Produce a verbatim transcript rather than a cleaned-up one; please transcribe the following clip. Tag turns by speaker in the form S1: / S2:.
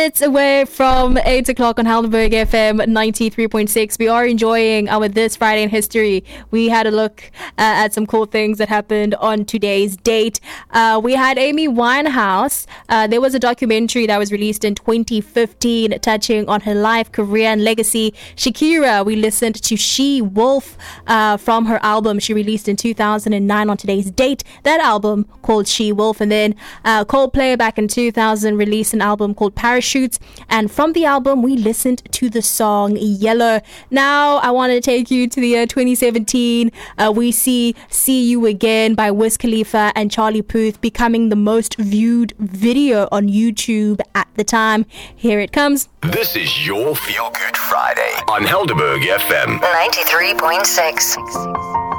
S1: It's away from eight o'clock on Helderberg F M ninety-three point six. We are enjoying our This Friday in History. We had a look uh, at some cool things that happened on today's date. Uh, we had Amy Winehouse. Uh, there was a documentary that was released in twenty fifteen touching on her life, career, and legacy. Shakira, we listened to She Wolf uh, from her album she released in two thousand nine on today's date. That album called She Wolf. And then uh, Coldplay back in two thousand released an album called Parachute. And from the album, we listened to the song Yellow. Now, I want to take you to the year twenty seventeen. Uh, we see See You Again by Wiz Khalifa and Charlie Puth becoming the most viewed video on YouTube at the time. Here it comes.
S2: This is your Feel Good Friday on Helderberg F M
S3: ninety-three point six.